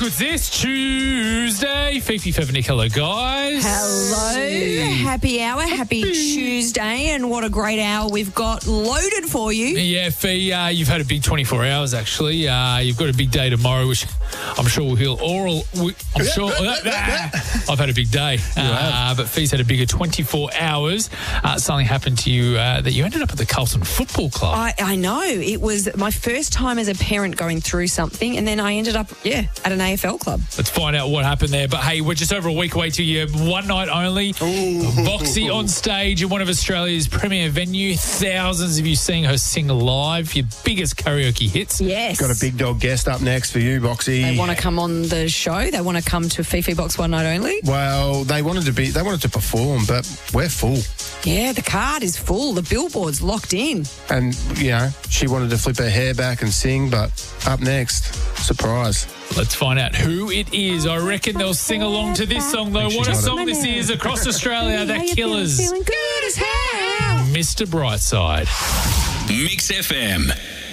What's this? Tuesday. Fifi, Fev, Nick. Hello, guys. Hello. Happy hour. Happy Tuesday. And what a great hour we've got loaded for you. Yeah, Fee, you've had a big 24 hours, actually. You've got a big day tomorrow, which I'm sure we'll heal oral. I'm sure. I've had a big day. But Fee's had a bigger 24 hours. Something happened to you that you ended up at the Carlton Football Club. I know. It was my first time as a parent going through something, and then I ended up, at an AFL club. Let's find out what happened there. But, hey, we're just over a week away till your one night only. Boxy on stage in one of Australia's premier venue. Thousands of you seeing her sing live. Your biggest karaoke hits. Yes. Got a big dog guest up next for you, Boxy. They want to come on the show. They want to come to Fifi Box One Night Only. Well, they wanted to perform, but we're full. Yeah, the card is full. The billboard's locked in. And, she wanted to flip her hair back and sing, but up next, surprise. Let's find out who it is. I reckon they'll sing along to this song, though. What a song this is across Australia. They're killers. Feeling good as hell. Mr. Brightside. Mix FM.